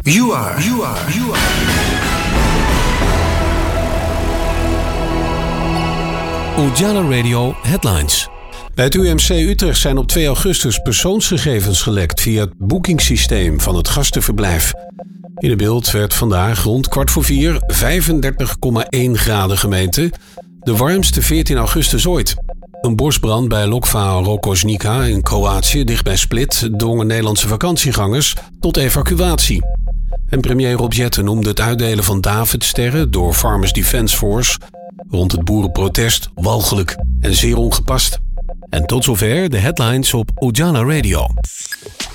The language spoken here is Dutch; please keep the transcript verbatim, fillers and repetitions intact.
You are, you are, you are. Ujala Radio Headlines. Bij het U M C Utrecht zijn op twee augustus persoonsgegevens gelekt via het boekingssysteem van het gastenverblijf. In het beeld werd vandaag rond kwart voor vier vijfendertig komma één graden gemeten, de warmste veertien augustus ooit. Een bosbrand bij Lokva Rokosnica in Kroatië, dicht bij Split, dwongen Nederlandse vakantiegangers tot evacuatie. En premier Rob Jetten noemde het uitdelen van Davidsterren door Farmers Defence Force rond het boerenprotest walgelijk en zeer ongepast. En tot zover de headlines op Ujala Radio.